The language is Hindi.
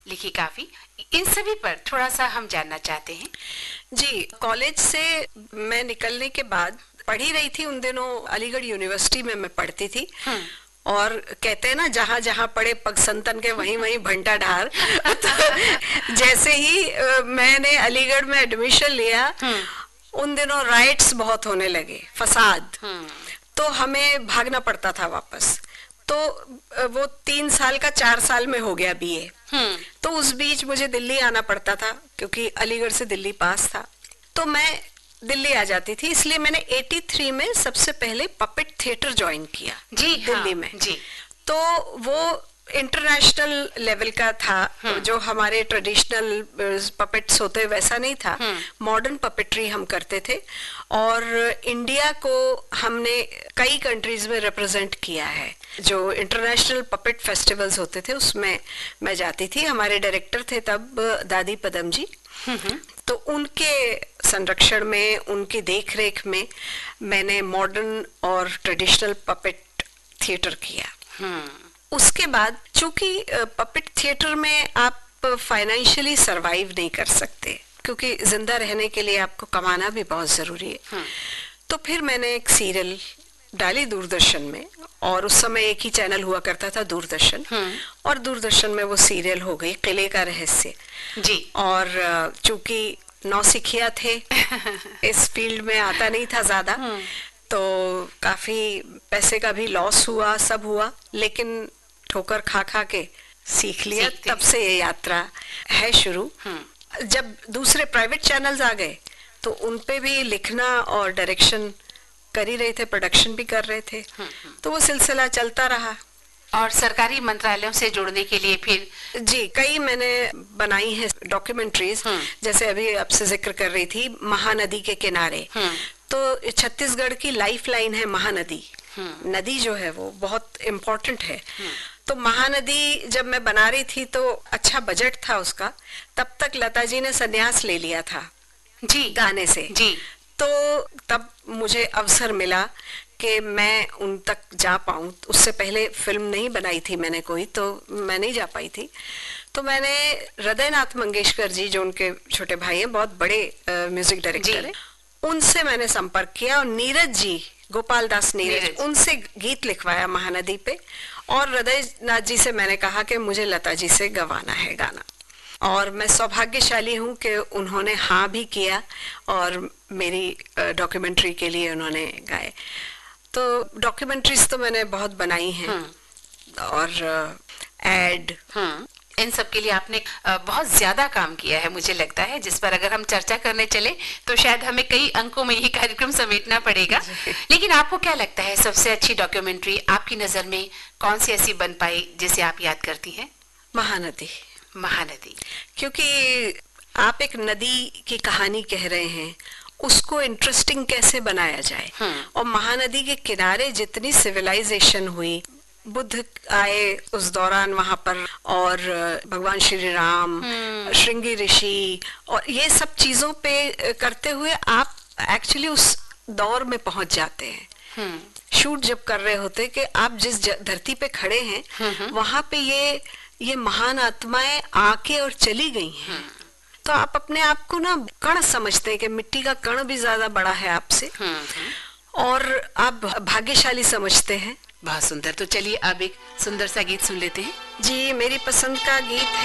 लिखी काफी, इन सभी पर थोड़ा सा हम जानना चाहते हैं। जी, कॉलेज से मैं निकलने के बाद पढ़ी रही थी, उन दिनों अलीगढ़ यूनिवर्सिटी में मैं पढ़ती थी। और कहते हैं ना, जहां जहां पड़े पग संतन के वहीं वहीं भंटा ढार। तो जैसे ही मैंने अलीगढ़ में एडमिशन लिया, उन दिनों राइट्स बहुत होने लगे, फसाद। तो हमें भागना पड़ता था वापस। तो वो 3 साल का 4 साल में हो गया बीए। तो उस बीच मुझे दिल्ली आना पड़ता था, क्योंकि अलीगढ़ से दिल्ली पास था। तो मैं दिल्ली आ जाती थी, इसलिए मैंने 83 में सबसे पहले पपेट थिएटर ज्वाइन किया। जी, दिल्ली में। जी। तो वो इंटरनेशनल लेवल का था। जो हमारे ट्रेडिशनल पपेट्स होते वैसा नहीं था, मॉडर्न पपेट्री हम करते थे। और इंडिया को हमने कई कंट्रीज में रिप्रेजेंट किया है। जो इंटरनेशनल पपेट फेस्टिवल्स होते थे उसमें मैं जाती थी। हमारे डायरेक्टर थे तब दादी पदम जी। तो उनके संरक्षण में, उनकी देखरेख में मैंने मॉडर्न और ट्रेडिशनल पपेट थिएटर किया। उसके बाद चूंकि पपेट थिएटर में आप फाइनेंशियली सरवाइव नहीं कर सकते, क्योंकि जिंदा रहने के लिए आपको कमाना भी बहुत जरूरी है। तो फिर मैंने एक सीरियल डाली दूरदर्शन में, और उस समय एक ही चैनल हुआ करता था, दूरदर्शन। और दूरदर्शन में वो सीरियल हो गई किले का रहस्य। जी। और चूंकि नौसिखिया थे, इस फील्ड में आता नहीं था ज्यादा, तो काफी पैसे का भी लॉस हुआ, सब हुआ, लेकिन ठोकर खा खा के सीख लिया। तब से ये यात्रा है शुरू। जब दूसरे प्राइवेट चैनल्स आ गए तो उनपे भी लिखना और डायरेक्शन कर ही रहे थे, प्रोडक्शन भी कर रहे थे। तो वो सिलसिला चलता रहा। और सरकारी मंत्रालयों से जुड़ने के लिए फिर? जी, कई मैंने बनाई है डॉक्यूमेंट्रीज। जैसे अभी आपसे जिक्र कर रही थी, महानदी के किनारे। तो छत्तीसगढ़ की लाइफ लाइन है महानदी। नदी जो है वो बहुत इम्पोर्टेंट है। तो महानदी जब मैं बना रही थी तो अच्छा बजट था उसका। तब तक लता जी ने संन्यास ले लिया था जी गाने से। जी। तो तब मुझे अवसर मिला कि मैं उन तक जा पाऊं। उससे पहले फिल्म नहीं बनाई थी मैंने कोई, तो मैं नहीं जा पाई थी। तो मैंने हृदयनाथ मंगेशकर जी, जो उनके छोटे भाई हैं, बहुत बड़े म्यूजिक डायरेक्टर हैं, उनसे मैंने संपर्क किया। और नीरज जी, गोपाल दास नीरज, उनसे गीत लिखवाया महानदी पे। और हृदयनाथ जी से मैंने कहा कि मुझे लता जी से गवाना है गाना। और मैं सौभाग्यशाली हूँ कि उन्होंने हाँ भी किया और मेरी डॉक्यूमेंट्री के लिए उन्होंने गाए। तो डॉक्यूमेंट्रीज तो मैंने बहुत बनाई हैं। और एड, इन सब के लिए आपने बहुत ज्यादा काम किया है, मुझे लगता है, जिस पर अगर हम चर्चा करने चले तो शायद हमें कई अंकों में ही कार्यक्रम समेटना पड़ेगा। लेकिन आपको क्या लगता है, सबसे अच्छी डॉक्यूमेंट्री आपकी नजर में कौन सी ऐसी बन पाई जिसे आप याद करती हैं? महानदी। महानदी, क्योंकि आप एक नदी की कहानी कह रहे हैं, उसको इंटरेस्टिंग कैसे बनाया जाए। और महानदी के किनारे जितनी सिविलाइजेशन हुई, बुद्ध आए उस दौरान वहां पर, और भगवान श्री राम, श्रृंगी ऋषि, और ये सब चीजों पे करते हुए आप एक्चुअली उस दौर में पहुंच जाते हैं। शूट जब कर रहे होते कि आप जिस धरती पे खड़े हैं वहां पे ये महान आत्माएं आके और चली गई हैं। तो आप अपने आप को ना कण समझते हैं कि मिट्टी का कण भी ज्यादा बड़ा है आपसे, और आप भाग्यशाली समझते हैं। बहुत सुंदर। तो चलिए अब एक सुंदर सा गीत सुन लेते हैं। जी, मेरी पसंद का गीत है